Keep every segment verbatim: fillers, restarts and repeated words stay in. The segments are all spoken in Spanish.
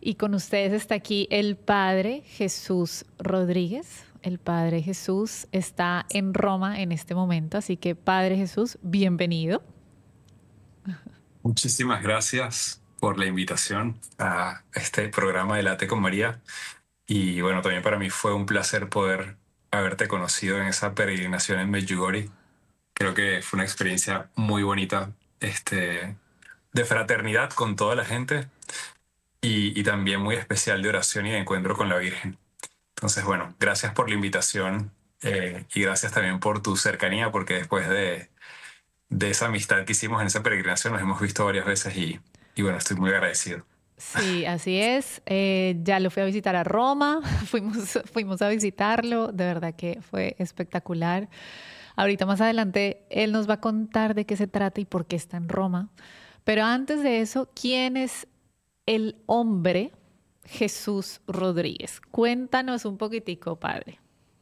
Y con ustedes está aquí el Padre Jesús Rodríguez. El Padre Jesús está en Roma en este momento, así que Padre Jesús, bienvenido. Muchísimas gracias por la invitación a este programa de Late con María. Y bueno, también para mí fue un placer poder haberte conocido en esa peregrinación en Medjugorje. Creo que fue una experiencia muy bonita, este, de fraternidad con toda la gente y, y también muy especial de oración y de encuentro con la Virgen. Entonces, bueno, gracias por la invitación eh, y gracias también por tu cercanía, porque después de, de esa amistad que hicimos en esa peregrinación nos hemos visto varias veces y, y bueno, estoy muy agradecido. Sí, así es. Eh, ya lo fui a visitar a Roma, fuimos, fuimos a visitarlo, de verdad que fue espectacular. Ahorita más adelante él nos va a contar de qué se trata y por qué está en Roma. Pero antes de eso, ¿quién es el hombre Jesús Rodríguez? Cuéntanos un poquitico, padre.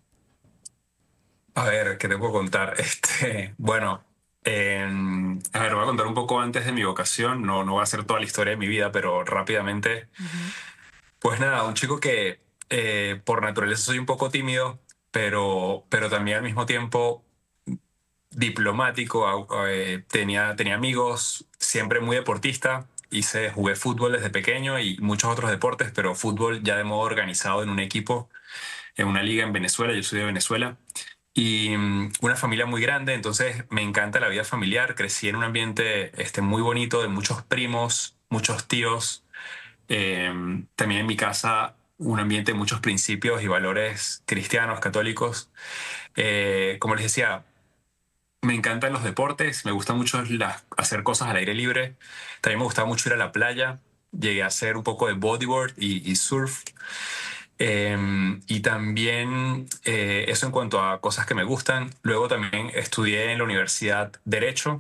A ver, ¿qué te puedo contar? Este, bueno, em, a ver, voy a contar un poco antes de mi vocación. No, no voy a hacer toda la historia de mi vida, pero rápidamente. Ujú. Pues nada, un chico que eh, por naturaleza soy un poco tímido, pero, pero también al mismo tiempo diplomático. au- eh, tenía, tenía amigos, siempre muy deportista. Hice, jugué fútbol desde pequeño y muchos otros deportes, pero fútbol ya de modo organizado en un equipo, en una liga en Venezuela. Yo soy de Venezuela y mm, una familia muy grande, entonces me encanta la vida familiar. Crecí en un ambiente este, muy bonito de muchos primos, muchos tíos. Eh, También en mi casa un ambiente de muchos principios y valores cristianos, católicos. Eh, como les decía, me encantan los deportes, me gusta mucho las- hacer cosas al aire libre. También me gustaba mucho ir a la playa. Llegué a hacer un poco de bodyboard y, y surf. Eh, y también eh, eso en cuanto a cosas que me gustan. Luego también estudié en la universidad Derecho.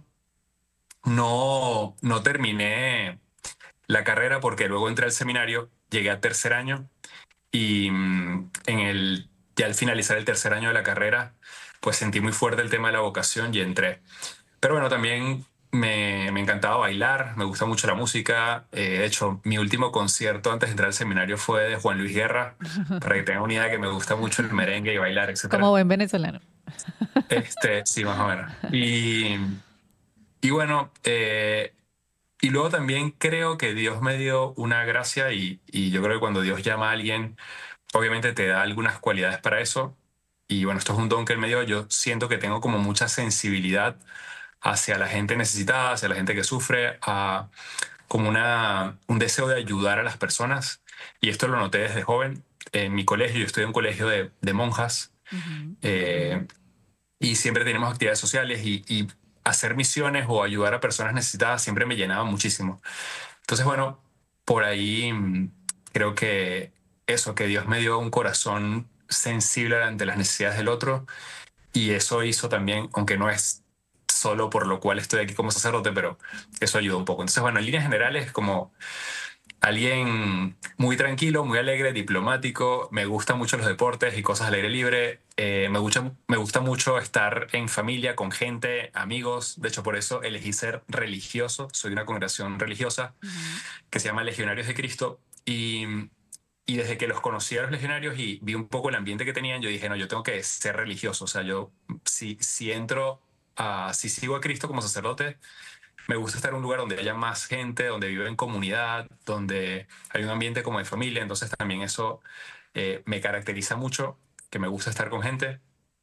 No, no terminé la carrera porque luego entré al seminario, llegué a tercer año y mm, en el, ya al finalizar el tercer año de la carrera, pues sentí muy fuerte el tema de la vocación y entré. Pero bueno, también me, me encantaba bailar, me gusta mucho la música. Eh, de hecho, mi último concierto antes de entrar al seminario fue de Juan Luis Guerra, para que tengan una idea que me gusta mucho el merengue y bailar, Como etcétera. buen venezolano. Este, sí, más o menos. Y, y bueno, eh, y luego también creo que Dios me dio una gracia y, y yo creo que cuando Dios llama a alguien, obviamente te da algunas cualidades para eso. Y bueno, esto es un don que Él me dio. Yo siento que tengo como mucha sensibilidad hacia la gente necesitada, hacia la gente que sufre, a, como una, un deseo de ayudar a las personas. Y esto lo noté desde joven. En mi colegio, yo estudié en un colegio de, de monjas, Ujú. eh, y siempre teníamos actividades sociales y, y hacer misiones o ayudar a personas necesitadas siempre me llenaba muchísimo. Entonces, bueno, por ahí mm, creo que eso, que Dios me dio un corazón sensible ante las necesidades del otro y eso hizo también, aunque no es solo por lo cual estoy aquí como sacerdote, pero eso ayudó un poco. Entonces, bueno, en líneas generales, como alguien muy tranquilo, muy alegre, diplomático, me gustan mucho los deportes y cosas al aire libre, eh, me gusta, me gusta mucho estar en familia, con gente, amigos, de hecho por eso elegí ser religioso, soy de una congregación religiosa Ujú. que se llama Legionarios de Cristo y, y desde que los conocí a los legionarios y vi un poco el ambiente que tenían, yo dije, no, yo tengo que ser religioso, o sea, yo si, si entro, a, si sigo a Cristo como sacerdote, me gusta estar en un lugar donde haya más gente, donde vive en comunidad, donde hay un ambiente como de familia, entonces también eso eh, me caracteriza mucho, que me gusta estar con gente.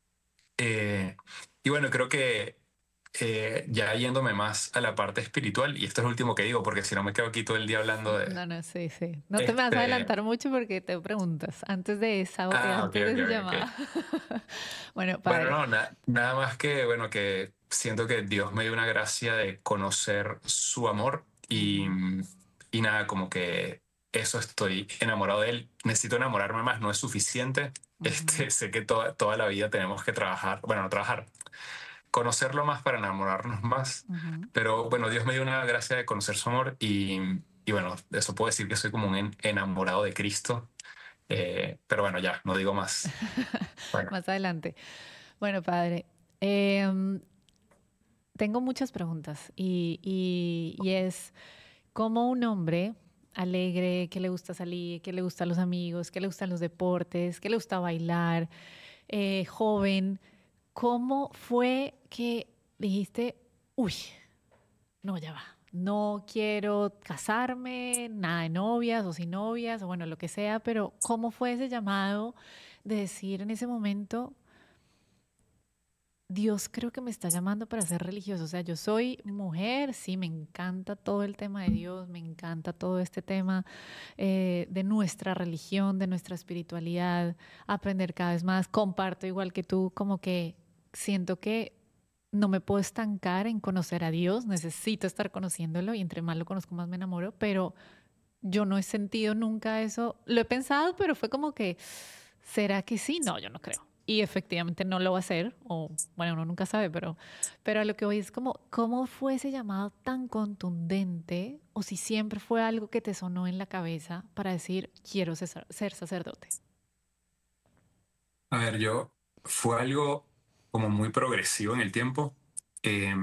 Eh, y bueno, creo que eh, ya yéndome más a la parte espiritual, y esto es lo último que digo, porque si no me quedo aquí todo el día hablando de No, no, sí, sí. No te me vas a este... adelantar mucho porque te preguntas antes de esa, eh, Ah, ok, antes de ok, esa ok. llamada. Bueno, Bueno, padre. no, na- nada más que, bueno, que siento que Dios me dio una gracia de conocer su amor y, Ujú. y nada, como que eso estoy enamorado de él. Necesito enamorarme más, no es suficiente. Ujú. Este, sé que toda, toda la vida tenemos que trabajar, bueno, no trabajar, conocerlo más para enamorarnos más. Ujú. Pero bueno, Dios me dio una gracia de conocer su amor y, y bueno, de eso puedo decir que soy como un en- enamorado de Cristo. Eh, pero bueno, ya, no digo más. Bueno. Más adelante. Bueno, padre, em, tengo muchas preguntas y, y- y es, ¿cómo un hombre alegre, que le gusta salir, que le gustan los amigos, que le gustan los deportes, que le gusta bailar, eh, joven. ¿Cómo fue que dijiste, uy, no, ya va, no quiero casarme, nada de novias o sin novias, o bueno, lo que sea, pero ¿cómo fue ese llamado de decir en ese momento, Dios creo que me está llamando para ser religioso? O sea, yo soy mujer, sí, me encanta todo el tema de Dios, me encanta todo este tema eh, de nuestra religión, de nuestra espiritualidad, aprender cada vez más. Comparto igual que tú, como que siento que no me puedo estancar en conocer a Dios, necesito estar conociéndolo y entre más lo conozco, más me enamoro, pero yo no he sentido nunca eso. Lo he pensado, pero fue como que, ¿será que sí? No, yo no creo. Y efectivamente no lo va a hacer, o bueno, uno nunca sabe, pero, pero a lo que voy es como, ¿cómo fue ese llamado tan contundente? O si siempre fue algo que te sonó en la cabeza para decir, quiero ser, ser sacerdote. A ver, yo fue algo como muy progresivo en el tiempo. Eh,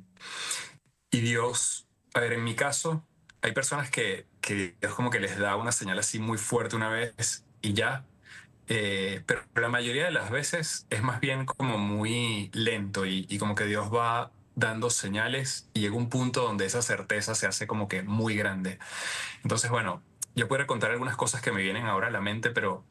y Dios, a ver, en mi caso, hay personas que, que Dios como que les da una señal así muy fuerte una vez y ya. Eh, pero la mayoría de las veces es más bien como muy lento y, y como que Dios va dando señales y llega un punto donde esa certeza se hace como que muy grande. Entonces, bueno, yo puedo contar algunas cosas que me vienen ahora a la mente, pero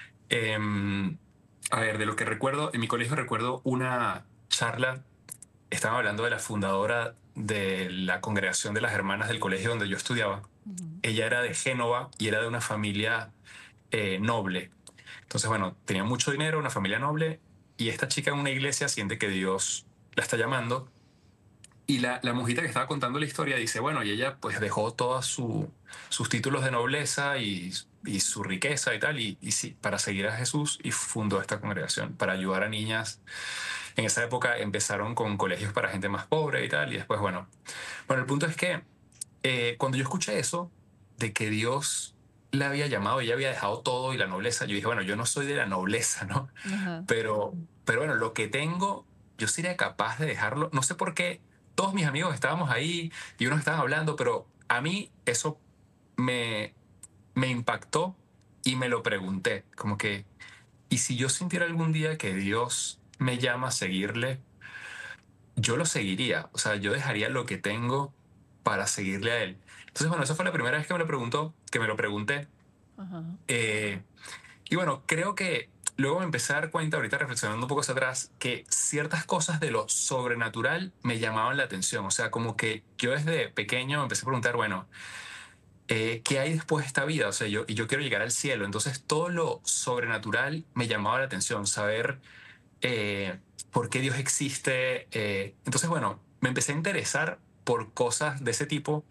em, a ver, de lo que recuerdo, en mi colegio recuerdo una charla, estaban hablando de la fundadora de la congregación de las hermanas del colegio donde yo estudiaba. Ujú. Ella era de Génova y era de una familia eh, noble. Entonces, bueno, tenía mucho dinero, una familia noble, y esta chica en una iglesia siente que Dios la está llamando. Y la, la monjita que estaba contando la historia dice, bueno, y ella pues dejó todos su, sus títulos de nobleza y, y su riqueza y tal, y, y sí, para seguir a Jesús y fundó esta congregación para ayudar a niñas. En esa época empezaron con colegios para gente más pobre y tal, y después, bueno, bueno, el punto es que eh, cuando yo escuché eso, de que Dios la había llamado, ella había dejado todo y la nobleza, yo dije, bueno, yo no soy de la nobleza, ¿no? Ajá. Pero, pero bueno, lo que tengo, yo sería capaz de dejarlo. No sé por qué todos mis amigos estábamos ahí y unos estaban hablando, pero a mí eso me, me impactó y me lo pregunté, como que, ¿y si yo sintiera algún día que Dios me llama a seguirle? Yo lo seguiría, o sea, yo dejaría lo que tengo para seguirle a él. Entonces, bueno, esa fue la primera vez que me lo preguntó, que me lo pregunté. Ajá. Eh, y bueno, creo que luego me empecé a dar cuenta, ahorita reflexionando un poco hacia atrás, que ciertas cosas de lo sobrenatural me llamaban la atención. O sea, como que yo desde pequeño me empecé a preguntar, bueno, eh, ¿qué hay después de esta vida? O sea, yo, y yo quiero llegar al cielo. Entonces, todo lo sobrenatural me llamaba la atención, saber eh, por qué Dios existe. Eh, entonces, bueno, me empecé a interesar por cosas de ese tipo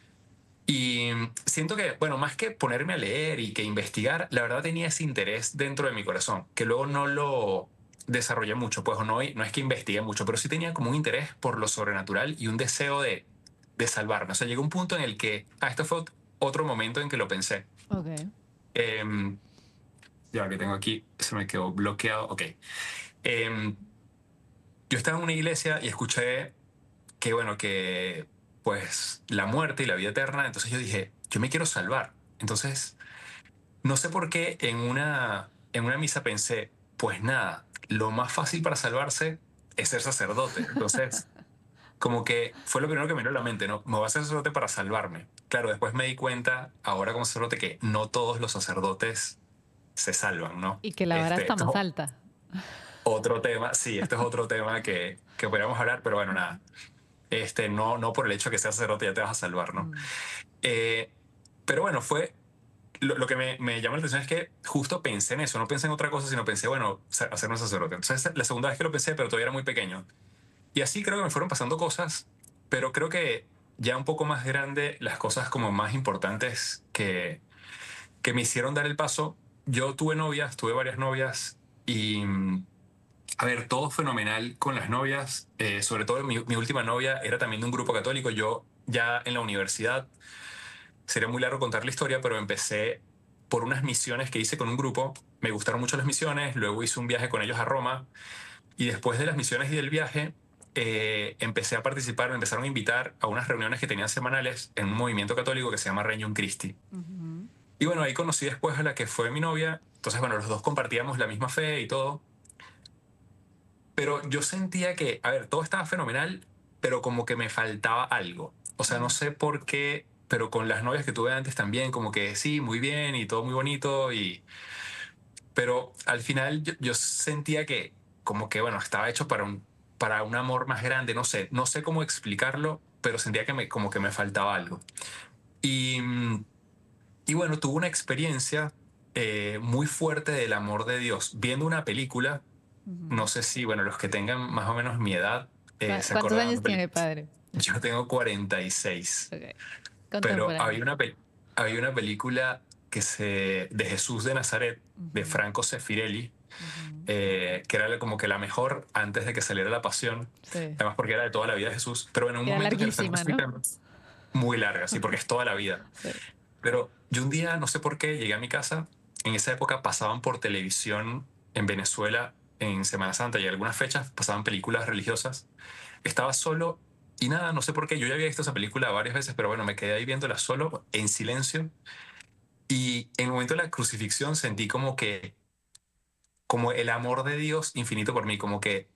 y siento que, bueno, más que ponerme a leer y que investigar, la verdad tenía ese interés dentro de mi corazón, que luego no lo desarrollé mucho, pues o no, no es que investigué mucho, pero sí tenía como un interés por lo sobrenatural y un deseo de, de salvarme. O sea, llegó un punto en el que, ah, esto fue ot- otro momento en que lo pensé. Ok. Em, ya que tengo aquí, se me quedó bloqueado. Ok. Em, yo estaba en una iglesia y escuché que, bueno, que pues la muerte y la vida eterna, entonces yo dije, yo me quiero salvar. Entonces, no sé por qué en una, en una misa pensé, pues nada, lo más fácil para salvarse es ser sacerdote. Entonces, como que fue lo primero que me vino a la mente, ¿no? Me voy a hacer sacerdote para salvarme. Claro, después me di cuenta, ahora como sacerdote, que no todos los sacerdotes se salvan, ¿no? Y que la vara Este, está esto más es alta. otro tema, sí, esto es otro tema que, que podríamos hablar, pero bueno, nada. Este, no, no por el hecho de que seas sacerdote ya te vas a salvar, ¿no? Mm. Eh, pero bueno, fue lo, lo que me, me llama la atención es que justo pensé en eso, no pensé en otra cosa, sino pensé, bueno, sa- hacerme sacerdote. Entonces, la segunda vez que lo pensé, pero todavía era muy pequeño. Y así creo que me fueron pasando cosas, pero creo que ya un poco más grande, las cosas como más importantes que, que me hicieron dar el paso. Yo tuve novias, tuve varias novias y, mm, a ver, todo fenomenal con las novias. Eh, sobre todo mi, mi última novia era también de un grupo católico. Yo ya en la universidad, sería muy largo contar la historia, pero empecé por unas misiones que hice con un grupo. Me gustaron mucho las misiones, luego hice un viaje con ellos a Roma y después de las misiones y del viaje, eh, empecé a participar, me empezaron a invitar a unas reuniones que tenían semanales en un movimiento católico que se llama Regnum Christi. Ujú. Y bueno, ahí conocí después a la que fue mi novia. Entonces, bueno, los dos compartíamos la misma fe y todo. Pero yo sentía que, a ver, todo estaba fenomenal, pero como que me faltaba algo. O sea, no sé por qué, pero con las novias que tuve antes también, como que sí, muy bien y todo muy bonito. Y... Pero al final yo, yo sentía que como que, bueno, estaba hecho para un, para un amor más grande. No sé, no sé cómo explicarlo, pero sentía que me, como que me faltaba algo. Y, mm, y bueno, tuve una experiencia eh, muy fuerte del amor de Dios. Viendo una película, no Ujú. sé si, bueno, los que tengan más o menos mi edad eh, ¿Cuá- se ¿Cuántos acordarán de años una tiene, película. padre? Yo tengo cuarenta y seis, Ok. pero Contemporáneo. había una, pe- había una película que se, de Jesús de Nazaret, de Ujú, Franco Sefirelli, ujú. eh, que era como que la mejor antes de que saliera La Pasión, Sí. además porque era de toda la vida de Jesús, pero en un Era momento que lo están larguísima, ¿no? crucificando, muy larga, sí, porque es toda la vida. Sí. Pero yo un día, no sé por qué, llegué a mi casa. En esa época pasaban por televisión en Venezuela en Semana Santa y algunas fechas pasaban películas religiosas. Estaba solo y nada, no sé por qué. Yo ya había visto esa película varias veces, pero bueno, me quedé ahí viéndola solo, en silencio. Y en el momento de la crucifixión sentí como que, como el amor de Dios infinito por mí, como que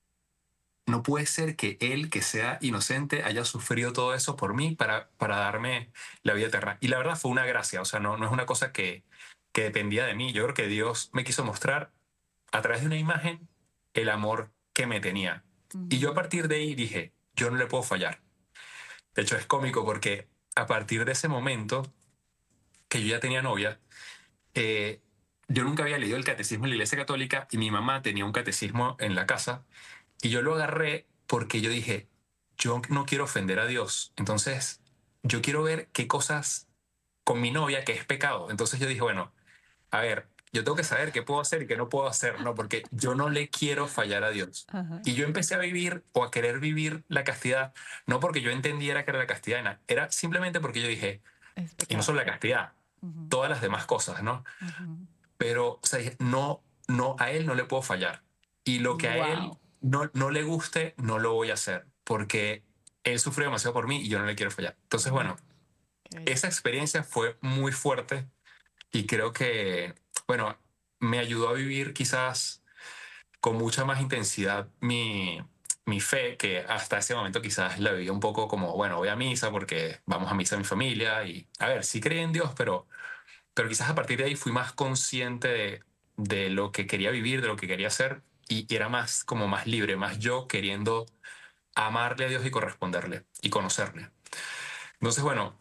no puede ser que Él, que sea inocente, haya sufrido todo eso por mí para, para darme la vida eterna. Y la verdad fue una gracia, o sea, no, no es una cosa que, que dependía de mí. Yo creo que Dios me quiso mostrar a través de una imagen el amor que me tenía. Y yo a Ujú. partir de ahí dije, yo no le puedo fallar. De hecho, es cómico porque a partir de ese momento que yo ya tenía novia, eh, yo nunca había leído el catecismo en la Iglesia Católica y mi mamá tenía un catecismo en la casa y yo lo agarré porque yo dije, yo no quiero ofender a Dios. Entonces, yo quiero ver qué cosas con mi novia que es pecado. Entonces yo dije, bueno, a ver, yo tengo que saber qué puedo hacer y qué no puedo hacer, ¿no? Porque yo no le quiero fallar a Dios. Ajá. Y yo empecé a vivir o a querer vivir la castidad, no porque yo entendiera que era la castidad, na- era simplemente porque yo dije, Es y no pecado. solo la castidad, Ujú, todas las demás cosas, ¿no? ujú. Pero, o sea, dije, no, no, a él no le puedo fallar. Y lo que a Wow. él no, no le guste, no lo voy a hacer, porque él sufrió demasiado por mí y yo no le quiero fallar. Entonces, Ujú. bueno, Qué bello. esa experiencia fue muy fuerte y creo que, bueno, me ayudó a vivir quizás con mucha más intensidad mi, mi fe, que hasta ese momento quizás la vivía un poco como, bueno, voy a misa porque vamos a misa mi familia y, a ver, sí creí en Dios, pero pero quizás a partir de ahí fui más consciente de, de lo que quería vivir, de lo que quería hacer, y era más como más libre, más yo queriendo amarle a Dios y corresponderle y conocerle. Entonces, bueno,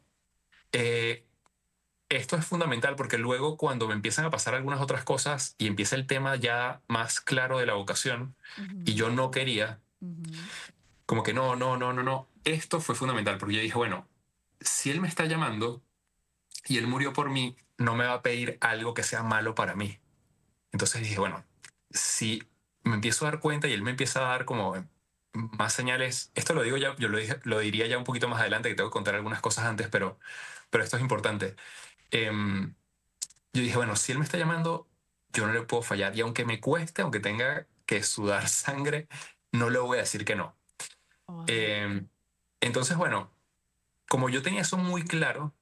eh, esto es fundamental porque luego cuando me empiezan a pasar algunas otras cosas y empieza el tema ya más claro de la vocación, y Ujú, yo no quería, ujú. como que no, no, no, no, no, esto fue fundamental porque yo dije, bueno, si Él me está llamando y Él murió por mí, no me va a pedir algo que sea malo para mí. Entonces dije, bueno, si me empiezo a dar cuenta y él me empieza a dar como más señales, esto lo digo ya, yo lo, dije, lo diría ya un poquito más adelante, que tengo que contar algunas cosas antes, pero, pero esto es importante. Em, yo dije, bueno, si él me está llamando, yo no le puedo fallar. Y aunque me cueste, aunque tenga que sudar sangre, no le voy a decir que no. Wow. Em, entonces, bueno, como yo tenía eso muy claro,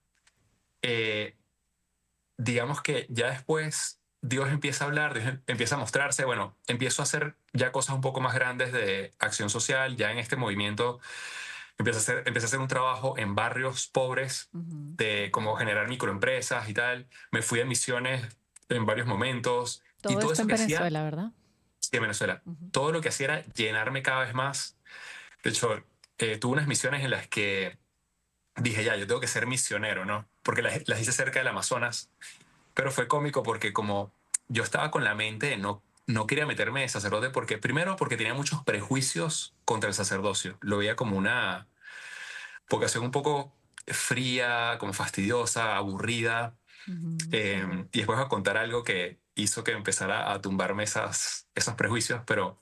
eh, digamos que ya después Dios empieza a hablar, Dios em- empieza a mostrarse, bueno, empiezo a hacer ya cosas un poco más grandes de acción social, ya en este movimiento empecé a hacer, empecé a hacer un trabajo en barrios pobres Ujú. de cómo generar microempresas y tal, me fui a misiones en varios momentos y Todo todo esto eso en que hacía, Venezuela, ¿verdad? sí, en Venezuela, Ujú. todo lo que hacía era llenarme cada vez más. De hecho, eh, tuve unas misiones en las que dije, ya, yo tengo que ser misionero, ¿no? Porque las, las hice cerca del Amazonas, pero fue cómico porque como yo estaba con la mente de no, no quería meterme de sacerdote porque primero porque tenía muchos prejuicios contra el sacerdocio. Lo veía como una vocación un poco fría, como fastidiosa, aburrida. Ujú. Eh, y después voy a contar algo que hizo que empezara a tumbarme esas, esos prejuicios, pero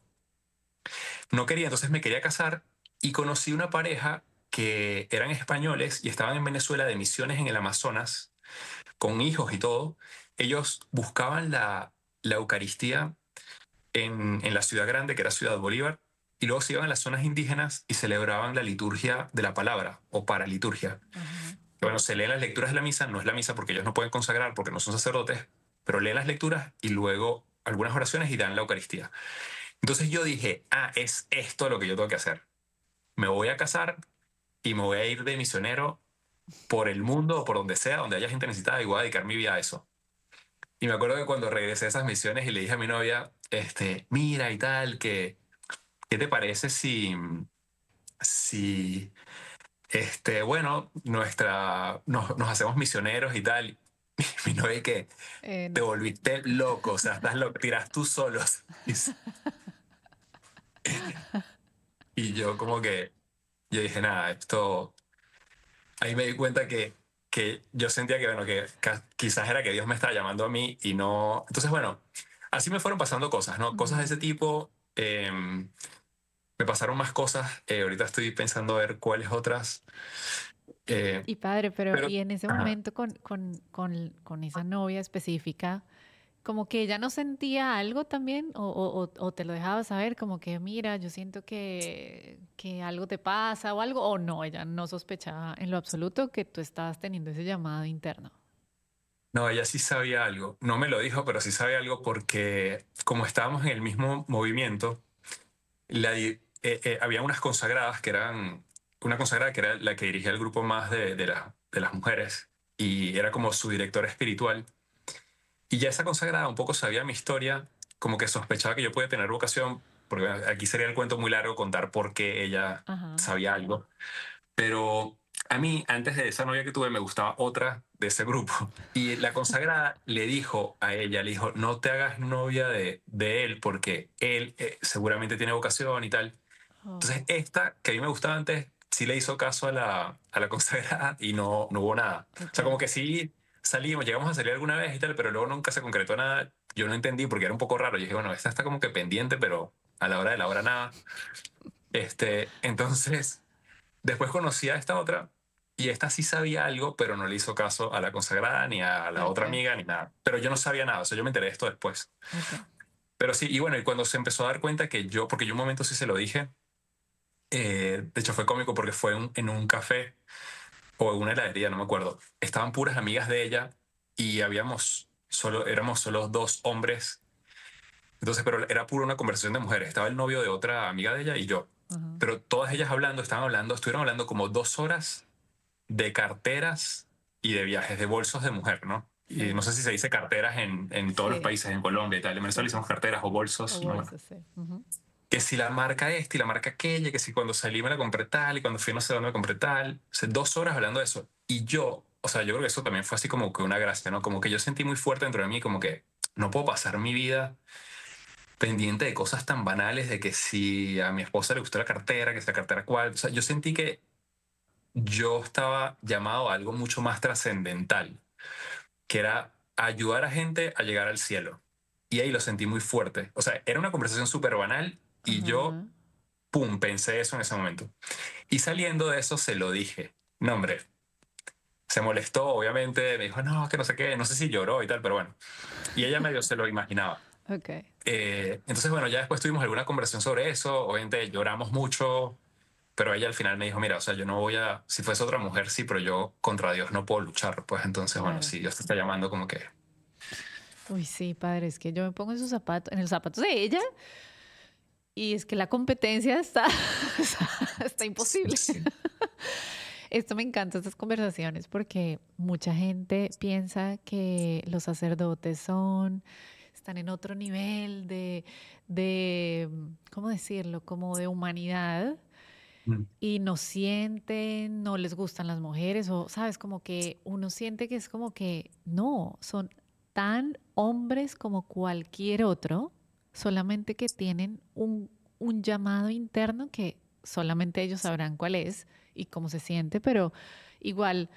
no quería, entonces me quería casar y conocí una pareja que eran españoles y estaban en Venezuela de misiones en el Amazonas con hijos y todo, ellos buscaban la, la Eucaristía en, en la ciudad grande, que era Ciudad Bolívar, y luego se iban a las zonas indígenas y celebraban la liturgia de la palabra o paraliturgia. Ajá. Bueno, se leen las lecturas de la misa, no es la misa porque ellos no pueden consagrar porque no son sacerdotes, pero leen las lecturas y luego algunas oraciones y dan la Eucaristía. Entonces yo dije, ah, es esto lo que yo tengo que hacer. Me voy a casar y me voy a ir de misionero por el mundo o por donde sea, donde haya gente necesitada y voy a dedicar mi vida a eso. Y me acuerdo que cuando regresé de esas misiones y le dije a mi novia, este, mira y tal, que, ¿qué te parece si, si, este, bueno, nuestra, nos, nos hacemos misioneros y tal? Mi novia que Eh, te no. volviste loco, o sea, estás loco, tiras tú solos. Y, s- y yo como que, yo dije, nada, esto, ahí me di cuenta que, que yo sentía que, bueno, que ca- quizás era que Dios me estaba llamando a mí y no. Entonces, bueno, así me fueron pasando cosas, ¿no? Cosas de ese Ujú. tipo. eh, me pasaron más cosas. eh, ahorita estoy pensando a ver cuáles otras. Y, eh, y padre, pero pero, y en ese ajá. momento con, con, con, con esa novia específica, como que ella no sentía algo también, o, o, o- o te lo dejaba saber, como que mira, yo siento que, que algo te pasa o algo, o no, ella no sospechaba en lo absoluto que tú estabas teniendo ese llamado interno. No, ella sí sabía algo. No me lo dijo, pero sí sabía algo porque como estábamos en el mismo movimiento, la, di- eh, eh, había unas consagradas que eran, una consagrada que era la que dirigía el grupo más de, de, la- de las mujeres y era como su directora espiritual. Y ya esa consagrada un poco sabía mi historia, como que sospechaba que yo podía tener vocación, porque bueno, aquí sería el cuento muy largo contar por qué ella Ajá, sabía algo. Pero a mí, antes de esa novia que tuve, me gustaba otra de ese grupo. Y la consagrada le dijo a ella, le dijo, no te hagas novia de, de él porque él eh, seguramente tiene vocación y tal. Entonces, oh, esta, que a mí me gustaba antes, sí le hizo caso a la, a la consagrada y no, no hubo nada. O ok, sea, como que sí salimos, llegamos a salir alguna vez y tal, pero luego nunca se concretó nada. Yo no entendí porque era un poco raro. Yo dije, bueno, esta está como que pendiente, pero a la hora de la hora nada. Este, entonces, después conocí a esta otra y esta sí sabía algo, pero no le hizo caso a la consagrada ni a la otra ok, amiga ni nada. Pero yo no sabía nada, o sea, yo me enteré de esto después. ok, Pero sí, y bueno, y cuando se empezó a dar cuenta que yo, porque yo un momento sí se lo dije, eh, de hecho fue cómico porque fue un- en un café o en una heladería, no me acuerdo. Estaban puras amigas de ella y habíamos solo, éramos solo dos hombres. Entonces, pero era pura una conversación de mujeres. Estaba el novio de otra amiga de ella y yo. ajá, Pero todas ellas hablando, estaban hablando, estuvieron hablando como dos horas de carteras y de viajes, de bolsos de mujer, ¿no? Y no sí, sé si se dice carteras en, en todos los sí, países, en Colombia y tal. En sí, Venezuela sí, decimos sí. carteras o O bolsos, ¿no? Bueno, bolsas, sí. Ujú. que si la marca esta y la marca aquella, que si cuando salí me la compré tal y cuando fui no sé dónde me compré tal. O sea, dos horas hablando de eso. Y yo, o sea, yo creo que eso también fue así como que una gracia, ¿no? Como que yo sentí muy fuerte dentro de mí, como que no puedo pasar mi vida pendiente de cosas tan banales, de que si a mi esposa le gustó la cartera, que si la cartera cuál. O sea, yo sentí que yo estaba llamado a algo mucho más trascendental, que era ayudar a gente a llegar al cielo. Y ahí lo sentí muy fuerte. O sea, era una conversación súper banal y yo, Ajá, pum, pensé eso en ese momento. Y saliendo de eso se lo dije. No, hombre, se molestó, obviamente, me dijo, no, que no sé qué, no sé si lloró y tal, pero bueno. Y ella medio se lo imaginaba. ok. Eh, entonces, bueno, ya después tuvimos alguna conversación sobre eso, obviamente lloramos mucho, pero ella al final me dijo, mira, o sea, yo no voy a, si fuese otra mujer, sí, pero yo contra Dios no puedo luchar, pues entonces, bueno, Claro. si Dios te está llamando, como que... Uy, sí, padre, es que yo me pongo en sus zapatos, en los zapatos de ella y es que la competencia está, está, está imposible. Sí. Esto me encanta, estas conversaciones, porque mucha gente piensa que los sacerdotes son, están en otro nivel de, de, ¿cómo decirlo? Como de humanidad Mm. y no sienten, no les gustan las mujeres o, ¿sabes? Como que uno siente que es como que no, son tan hombres como cualquier otro, solamente que tienen un, un llamado interno que solamente ellos sabrán cuál es y cómo se siente, pero igual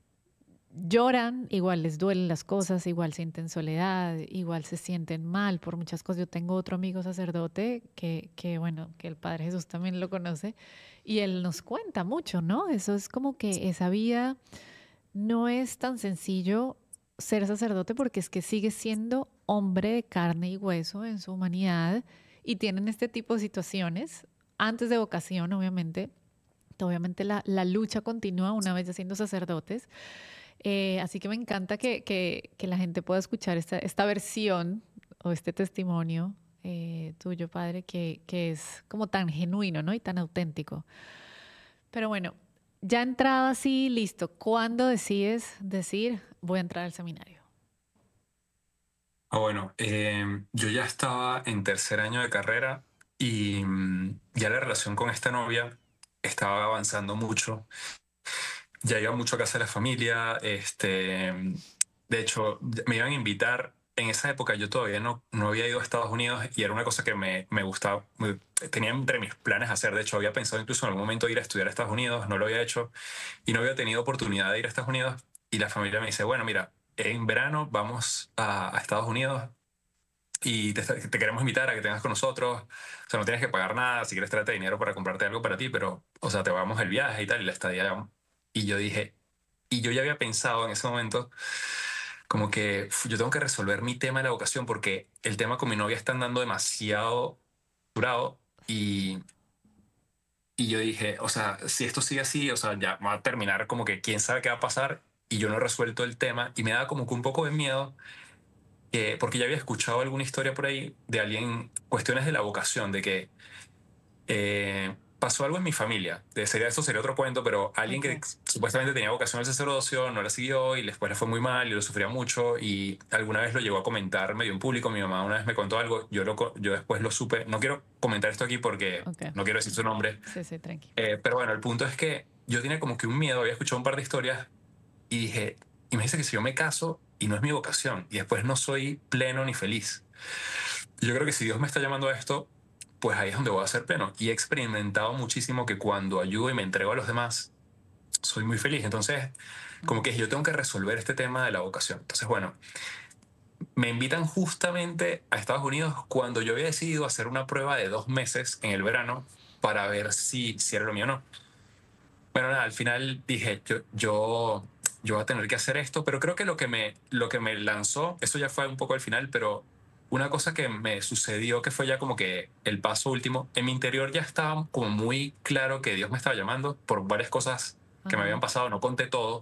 lloran, igual les duelen las cosas, igual sienten soledad, igual se sienten mal por muchas cosas. Yo tengo otro amigo sacerdote que, que, bueno, que el Padre Jesús también lo conoce y él nos cuenta mucho, ¿no? Eso es como que esa vida no es tan sencillo ser sacerdote porque es que sigue siendo hombre de carne y hueso en su humanidad y tienen este tipo de situaciones antes de vocación, obviamente. Obviamente la, la lucha continúa una vez ya siendo sacerdotes. Eh, así que me encanta que, que- que la gente pueda escuchar esta, esta versión o este testimonio eh, tuyo, padre, que, que es como tan genuino, ¿no? Y tan auténtico. Pero bueno, ya entrado así, listo. ¿Cuándo decides decir voy a entrar al seminario? Ah, bueno, eh, yo ya estaba en tercer año de carrera y mm, ya la relación con esta novia estaba avanzando mucho. Ya iba mucho a casa de la familia. Este, de hecho, me iban a invitar. En esa época yo todavía no, no había ido a Estados Unidos y era una cosa que me, me gustaba, me- tenía entre mis planes hacer. De hecho, había pensado incluso en algún momento ir a estudiar a Estados Unidos, no lo había hecho y no había tenido oportunidad de ir a Estados Unidos. Y la familia me dice, bueno, mira, en verano vamos a, a Estados Unidos y te, te queremos invitar a que tengas con nosotros. O sea, no tienes que pagar nada, si quieres tráete dinero para comprarte algo para ti, pero, o sea, te pagamos el viaje y tal, y la estadía. Y yo dije, y yo ya había pensado en ese momento, como que "Uf, yo tengo que resolver mi tema de la vocación porque el tema con mi novia está andando demasiado durado y, y yo dije, o sea, si esto sigue así, o sea, ya va a terminar como que quién sabe qué va a pasar y yo no he resuelto el tema y me da como que un poco de miedo que, porque ya había escuchado alguna historia por ahí de alguien, cuestiones de la vocación, de que eh, pasó algo en mi familia. De sería, eso sería otro cuento, pero alguien que Ok. supuestamente tenía vocación al sacerdocio no la siguió y después le fue muy mal y lo sufría mucho y alguna vez lo llegó a comentar medio en público. Mi mamá una vez me contó algo, yo, lo, co- yo después lo supe. No quiero comentar esto aquí porque Ok. no quiero decir su nombre, Sí, sí, tranqui. eh, pero bueno, el punto es que yo tenía como que un miedo, había escuchado un par de historias y dije, y me dice que si yo me caso y no es mi vocación y después no soy pleno ni feliz. Yo creo que si Dios me está llamando a esto, pues ahí es donde voy a ser pleno. Y he experimentado muchísimo que cuando ayudo y me entrego a los demás, soy muy feliz. Entonces, como que yo tengo que resolver este tema de la vocación. Entonces, bueno, me invitan justamente a Estados Unidos cuando yo había decidido hacer una prueba de dos meses en el verano para ver si, si era lo mío o no. Bueno, nada, al final dije, yo, yo, yo voy a tener que hacer esto, pero creo que lo que me, lo que me lanzó, eso ya fue un poco al final, pero una cosa que me sucedió que fue ya como que el paso último, en mi interior ya estaba como muy claro que Dios me estaba llamando por varias cosas que me habían Ajá. pasado, no conté todo,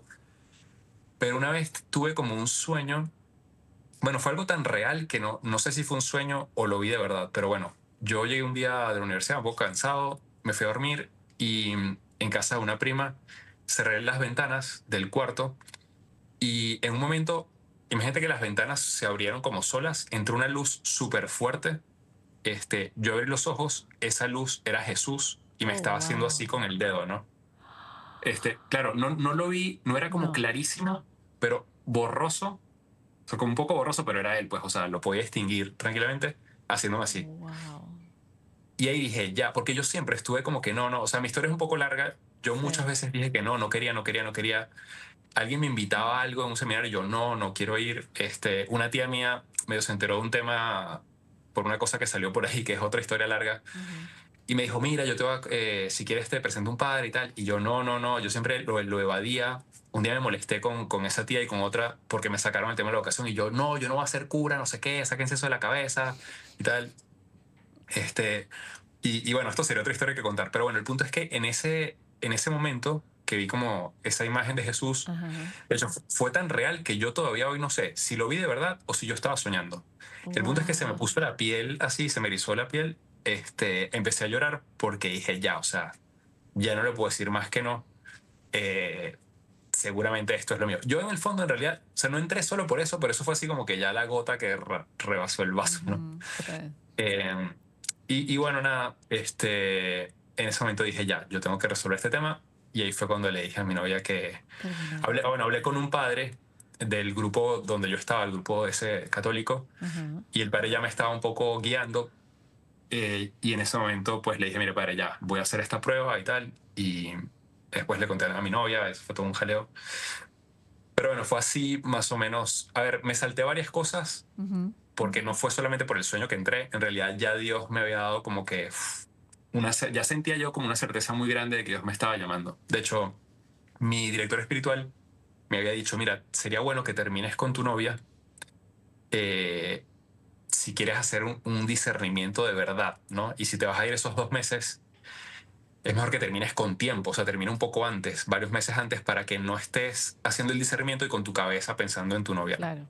pero una vez tuve como un sueño, bueno, fue algo tan real que no, no sé si fue un sueño o lo vi de verdad, pero bueno, yo llegué un día de la universidad un poco cansado, me fui a dormir y mm, en casa de una prima cerré las ventanas del cuarto y en un momento, imagínate que las ventanas se abrieron como solas, entró una luz súper fuerte, este, yo abrí los ojos, esa luz era Jesús y me Oh, estaba haciendo wow. así con el dedo, ¿no? Este, claro, no, no lo vi, no era como No. clarísimo, pero borroso, o sea, como un poco borroso, pero era él, pues, o sea, lo podía distinguir tranquilamente haciéndome así. Wow. Y ahí dije, ya, porque yo siempre estuve como que no, no, o sea, mi historia es un poco larga. Yo muchas Sí. veces dije que no, no quería, no quería, no quería. Alguien me invitaba a algo en un seminario y yo no, no quiero ir. Este, una tía mía medio se enteró de un tema por una cosa que salió por ahí, que es otra historia larga, Ujú. y me dijo, mira, yo te voy a, eh, si quieres te presento un padre y tal. Y yo no, no, no, yo siempre lo, lo evadía. Un día me molesté con, con esa tía y con otra porque me sacaron el tema de la vocación y yo no, yo no voy a ser cura, no sé qué, sáquense eso de la cabeza y tal. Este, y, y bueno, esto sería otra historia que contar, pero bueno, el punto es que en ese, en ese momento que vi como esa imagen de Jesús, Ajá. de hecho, fu- fue tan real que yo todavía hoy no sé si lo vi de verdad o si yo estaba soñando. El punto es que se me Wow. puso la piel así, se me erizó la piel, este, empecé a llorar porque dije, ya, o sea, ya no le puedo decir más que no. eh, Seguramente esto es lo mío. Yo en el fondo, en realidad, o sea, no entré solo por eso, pero eso fue así como que ya la gota que re- rebasó el vaso, ¿no? Ujú. Sí. Eh, y, y bueno, nada, este, en ese momento dije, ya, yo tengo que resolver este tema. Y ahí fue cuando le dije a mi novia que Terminar. hablé, bueno, hablé con un padre del grupo donde yo estaba, el grupo ese católico, Ajá. y el padre ya me estaba un poco guiando. Eh, y en ese momento, pues le dije, mire, padre, ya, voy a hacer esta prueba y tal. Y después le conté a mi novia, eso fue todo un jaleo. Pero bueno, fue así más o menos. A ver, me salté varias cosas Ujú. porque no fue solamente por el sueño que entré, en realidad ya Dios me había dado como que uf, una, ya sentía yo como una certeza muy grande de que Dios me estaba llamando. De hecho, mi director espiritual me había dicho, mira, sería bueno que termines con tu novia eh, si quieres hacer un, un discernimiento de verdad, ¿no? Y si te vas a ir esos dos meses, es mejor que termines con tiempo, o sea, termina un poco antes, varios meses antes, para que no estés haciendo el discernimiento y con tu cabeza pensando en tu novia. Claro.